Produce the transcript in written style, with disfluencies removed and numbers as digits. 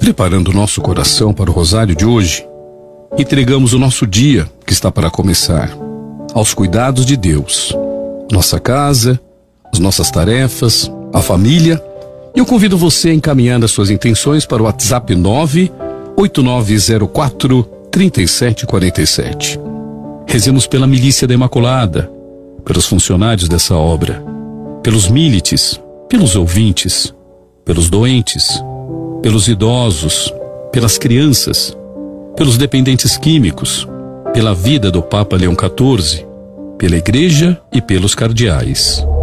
Preparando o nosso coração para o rosário de hoje, entregamos o nosso dia que está para começar aos cuidados de Deus, nossa casa, as nossas tarefas, a família. E eu convido você a encaminhar as suas intenções para o WhatsApp 98904-3747. Rezemos pela Milícia da Imaculada, pelos funcionários dessa obra, pelos milites, pelos ouvintes, pelos doentes, pelos idosos, pelas crianças, pelos dependentes químicos, pela vida do Papa Leão XIV, pela Igreja e pelos cardeais.